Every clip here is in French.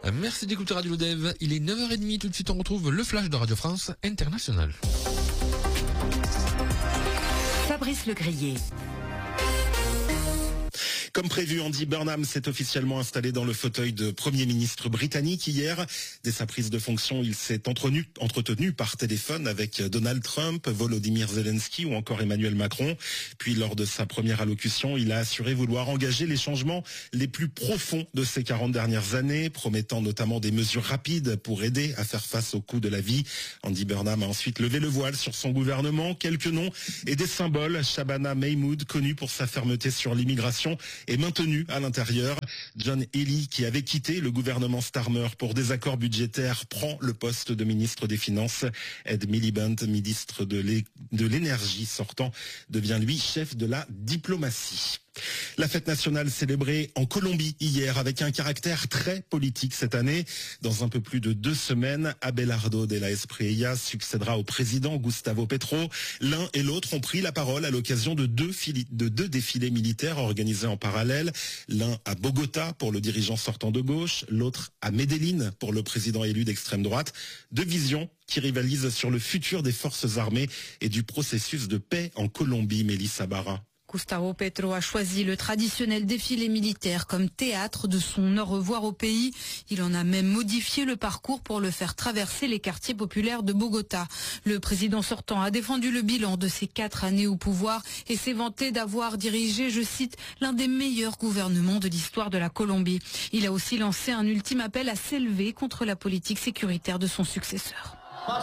Merci d'écouter Radio Lodev. Il est 9h30. Tout de suite, on retrouve le flash de Radio France Internationale. Fabrice Legrier. Comme prévu, Andy Burnham s'est officiellement installé dans le fauteuil de Premier ministre britannique hier. Dès sa prise de fonction, il s'est entretenu par téléphone avec Donald Trump, Volodymyr Zelensky ou encore Emmanuel Macron. Puis lors de sa première allocution, il a assuré vouloir engager les changements les plus profonds de ces 40 dernières années, promettant notamment des mesures rapides pour aider à faire face au coût de la vie. Andy Burnham a ensuite levé le voile sur son gouvernement. Quelques noms et des symboles. Shabana Mahmood, connu pour sa fermeté sur l'immigration, est maintenu à l'intérieur. John Healey, qui avait quitté le gouvernement Starmer pour désaccord budgétaire, prend le poste de ministre des Finances. Ed Miliband, ministre de l'énergie sortant, devient lui chef de la diplomatie. La fête nationale célébrée en Colombie hier avec un caractère très politique cette année. Dans un peu plus de 2 semaines, Abelardo de la Espriella succédera au président Gustavo Petro. L'un et l'autre ont pris la parole à l'occasion de deux défilés militaires organisés en parallèle. L'un à Bogota pour le dirigeant sortant de gauche, l'autre à Medellín pour le président élu d'extrême droite. Deux visions qui rivalisent sur le futur des forces armées et du processus de paix en Colombie. Mélissa Barra. Gustavo Petro a choisi le traditionnel défilé militaire comme théâtre de son au revoir au pays. Il en a même modifié le parcours pour le faire traverser les quartiers populaires de Bogota. Le président sortant a défendu le bilan de ses 4 années au pouvoir et s'est vanté d'avoir dirigé, je cite, l'un des meilleurs gouvernements de l'histoire de la Colombie. Il a aussi lancé un ultime appel à s'élever contre la politique sécuritaire de son successeur.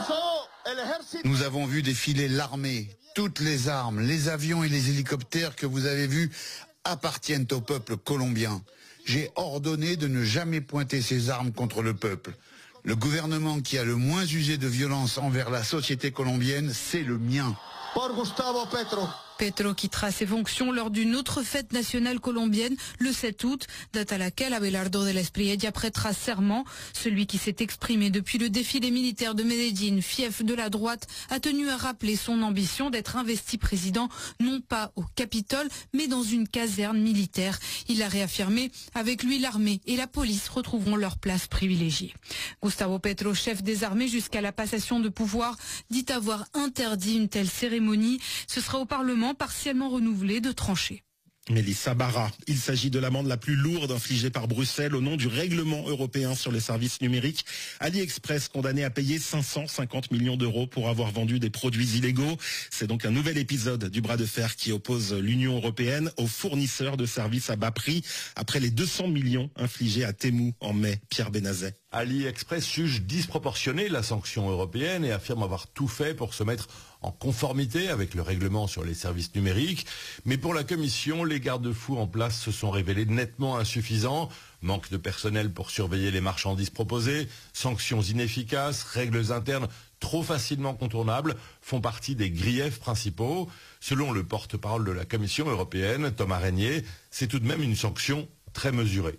Nous avons vu défiler l'armée. Toutes les armes, les avions et les hélicoptères que vous avez vus appartiennent au peuple colombien. J'ai ordonné de ne jamais pointer ces armes contre le peuple. Le gouvernement qui a le moins usé de violence envers la société colombienne, c'est le mien. Por Gustavo Petro. Petro quittera ses fonctions lors d'une autre fête nationale colombienne, le 7 août, date à laquelle Abelardo de la Espriella prêtera serment. Celui qui s'est exprimé depuis le défilé militaire de Medellín, fief de la droite, a tenu à rappeler son ambition d'être investi président, non pas au Capitole, mais dans une caserne militaire. Il a réaffirmé, avec lui l'armée et la police retrouveront leur place privilégiée. Gustavo Petro, chef des armées jusqu'à la passation de pouvoir, dit avoir interdit une telle cérémonie. Ce sera au Parlement partiellement renouvelé de trancher. Mélissa Barra. Il s'agit de l'amende la plus lourde infligée par Bruxelles au nom du règlement européen sur les services numériques. AliExpress condamné à payer 550 millions d'euros pour avoir vendu des produits illégaux. C'est donc un nouvel épisode du bras de fer qui oppose l'Union européenne aux fournisseurs de services à bas prix après les 200 millions infligés à Temu en mai. Pierre Benazet. AliExpress juge disproportionnée la sanction européenne et affirme avoir tout fait pour se mettre en conformité avec le règlement sur les services numériques. Mais pour la Commission, les garde-fous en place se sont révélés nettement insuffisants. Manque de personnel pour surveiller les marchandises proposées, sanctions inefficaces, règles internes trop facilement contournables font partie des griefs principaux. Selon le porte-parole de la Commission européenne, Thomas Régnier, c'est tout de même une sanction très mesurée.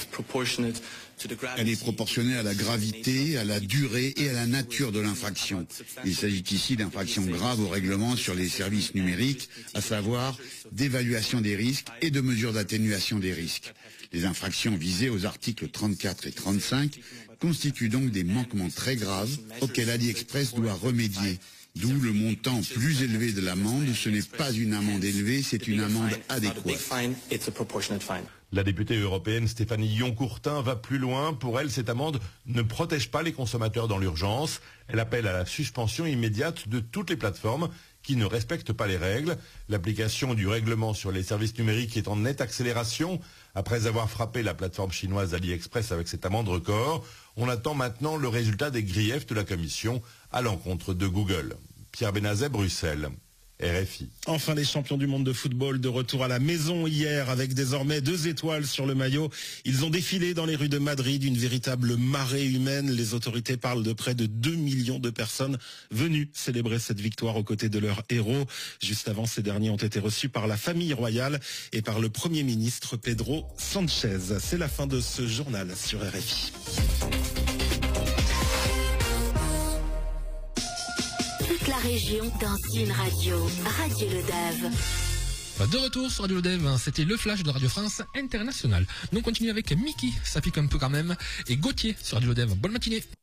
Elle est proportionnée à la gravité, à la durée et à la nature de l'infraction. Il s'agit ici d'infractions graves au règlement sur les services numériques, à savoir d'évaluation des risques et de mesures d'atténuation des risques. Les infractions visées aux articles 34 et 35 constituent donc des manquements très graves auxquels AliExpress doit remédier. D'où le montant plus élevé de l'amende. Ce n'est pas une amende élevée, c'est une amende adéquate. La députée européenne Stéphanie Yon-Courtin va plus loin. Pour elle, cette amende ne protège pas les consommateurs dans l'urgence. Elle appelle à la suspension immédiate de toutes les plateformes qui ne respectent pas les règles. L'application du règlement sur les services numériques est en nette accélération. Après avoir frappé la plateforme chinoise AliExpress avec cette amende record, on attend maintenant le résultat des griefs de la Commission à l'encontre de Google. Pierre Benazet, Bruxelles. RFI. Enfin, les champions du monde de football de retour à la maison hier avec désormais 2 étoiles sur le maillot. Ils ont défilé dans les rues de Madrid, une véritable marée humaine. Les autorités parlent de près de 2 millions de personnes venues célébrer cette victoire aux côtés de leurs héros. Juste avant, ces derniers ont été reçus par la famille royale et par le Premier ministre Pedro Sanchez. C'est la fin de ce journal sur RFI. La région dans une radio, Radio Lodev. De retour sur Radio Lodev, c'était le flash de Radio France Internationale. Donc on continue avec Mickey, ça pique un peu quand même, et Gauthier sur Radio Lodev. Bonne matinée.